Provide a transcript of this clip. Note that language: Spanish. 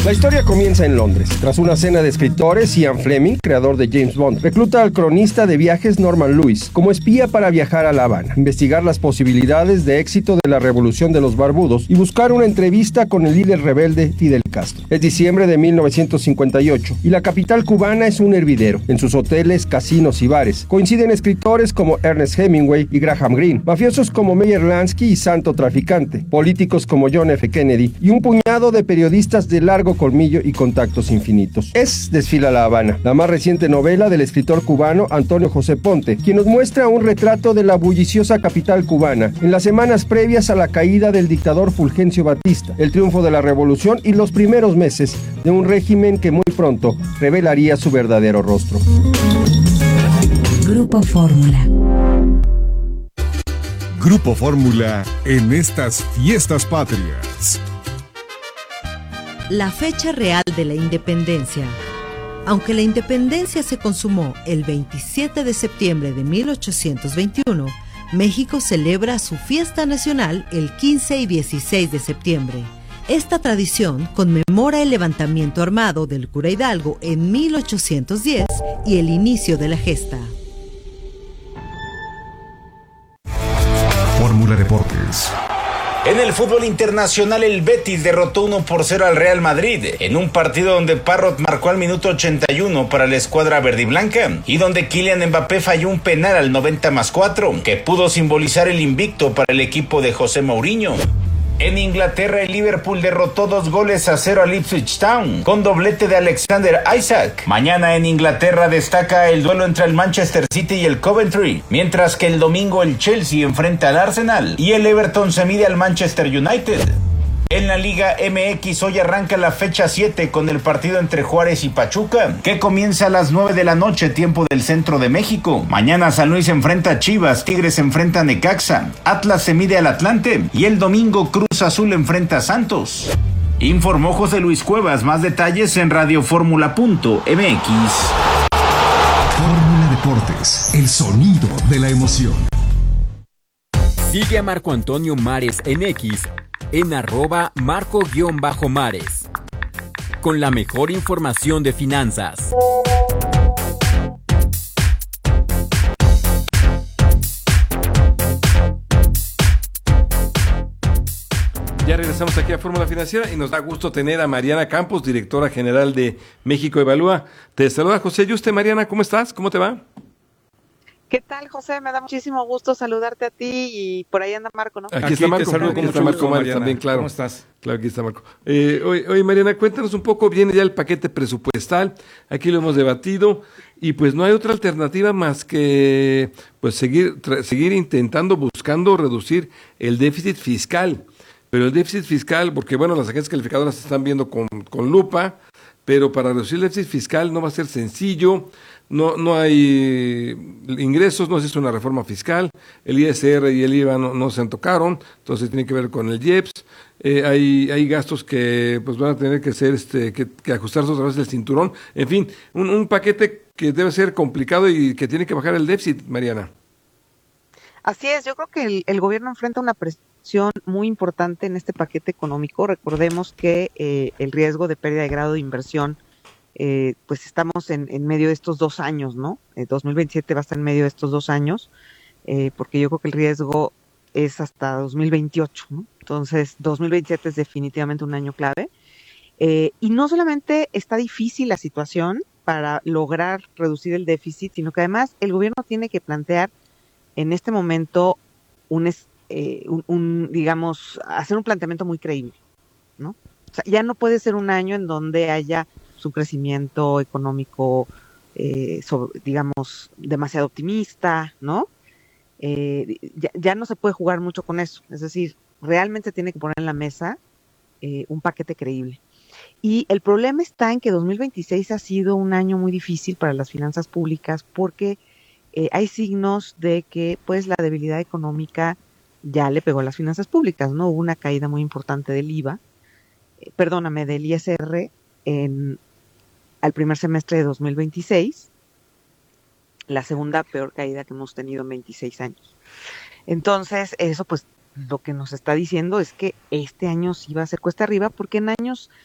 La historia comienza en Londres. Tras una cena de escritores, Ian Fleming, creador de James Bond, recluta al cronista de viajes Norman Lewis como espía para viajar a La Habana, investigar las posibilidades de éxito de la revolución de los barbudos y buscar una entrevista con el líder rebelde Fidel Castro. Es diciembre de 1958 y la capital cubana es un hervidero. En sus hoteles, casinos y bares coinciden escritores como Ernest Hemingway y Graham Greene, mafiosos como Meyer Lansky y Santo Traficante, políticos como John F. Kennedy y un puñado de periodistas de largo colmillo y contactos infinitos. Es Desfila La Habana, la más reciente novela del escritor cubano Antonio José Ponte, quien nos muestra un retrato de la bulliciosa capital cubana en las semanas previas a la caída del dictador Fulgencio Batista, el triunfo de la revolución y los primeros meses de un régimen que muy pronto revelaría su verdadero rostro. Grupo Fórmula. Grupo Fórmula en estas fiestas patrias. La fecha real de la independencia. Aunque la independencia se consumó el 27 de septiembre de 1821, México celebra su fiesta nacional el 15 y 16 de septiembre. Esta tradición conmemora el levantamiento armado del cura Hidalgo en 1810 y el inicio de la gesta. Fórmula Deportes. En el fútbol internacional, el Betis derrotó 1-0 al Real Madrid, en un partido donde Parrot marcó al minuto 81 para la escuadra verdiblanca, y donde Kylian Mbappé falló un penal al 90+4, que pudo simbolizar el invicto para el equipo de José Mourinho. En Inglaterra, el Liverpool derrotó 2-0 al Ipswich Town, con doblete de Alexander Isak. Mañana en Inglaterra destaca el duelo entre el Manchester City y el Coventry, mientras que el domingo el Chelsea enfrenta al Arsenal y el Everton se mide al Manchester United. En la Liga MX hoy arranca la fecha 7 con el partido entre Juárez y Pachuca, que comienza a las 9 de la noche, tiempo del centro de México. Mañana San Luis enfrenta a Chivas, Tigres enfrenta a Necaxa, Atlas se mide al Atlante y el domingo Cruz Azul enfrenta a Santos. Informó José Luis Cuevas, más detalles en radioformula.mx. Fórmula Deportes, el sonido de la emoción. Sigue a Marco Antonio Mares en X en @marco_mares, con la mejor información de finanzas. Ya regresamos aquí a Fórmula Financiera y nos da gusto tener a Mariana Campos, directora general de México Evalúa. Te saluda José Yuste. Mariana, ¿cómo estás? ¿Cómo te va? ¿Qué tal, José? Me da muchísimo gusto saludarte a ti y por ahí anda Marco, ¿no? Aquí está Marco. Saludo, aquí está Marco Mares también, claro. ¿Cómo estás? Claro, aquí está Marco. Oye, Mariana, cuéntanos un poco, viene ya el paquete presupuestal, aquí lo hemos debatido, y pues no hay otra alternativa más que pues seguir intentando, buscando reducir el déficit fiscal. Pero el déficit fiscal, porque bueno, las agencias calificadoras se están viendo con lupa, pero para reducir el déficit fiscal no va a ser sencillo. No hay ingresos, no se hizo una reforma fiscal, el ISR y el IVA no se tocaron, entonces tiene que ver con el IEPS, hay gastos que pues van a tener que ser que ajustarse otra vez el cinturón, en fin, un paquete que debe ser complicado y que tiene que bajar el déficit, Mariana. Así es, yo creo que el gobierno enfrenta una presión muy importante en este paquete económico. Recordemos que el riesgo de pérdida de grado de inversión, pues estamos en medio de estos 2 años, ¿no? 2027 va a estar en medio de estos 2 años, porque yo creo que el riesgo es hasta 2028, ¿no? Entonces, 2027 es definitivamente un año clave. Y no solamente está difícil la situación para lograr reducir el déficit, sino que además el gobierno tiene que plantear en este momento digamos, hacer un planteamiento muy creíble, ¿no? O sea, ya no puede ser un año en donde haya su crecimiento económico, digamos, demasiado optimista, ¿no? Ya no se puede jugar mucho con eso. Es decir, realmente tiene que poner en la mesa un paquete creíble. Y el problema está en que 2026 ha sido un año muy difícil para las finanzas públicas porque hay signos de que pues la debilidad económica ya le pegó a las finanzas públicas, ¿no? Hubo una caída muy importante del del ISR al primer semestre de 2026, la segunda peor caída que hemos tenido en 26 años. Entonces, eso pues lo que nos está diciendo es que este año sí va a ser cuesta arriba, porque en años